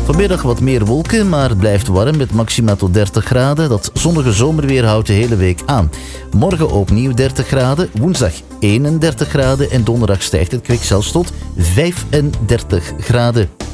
Vanmiddag wat meer wolken, maar het blijft warm met maxima tot 30 graden. Dat zonnige zomerweer houdt de hele week aan. Morgen opnieuw 30 graden, woensdag 31 graden en donderdag stijgt het kwik zelfs tot 35 graden.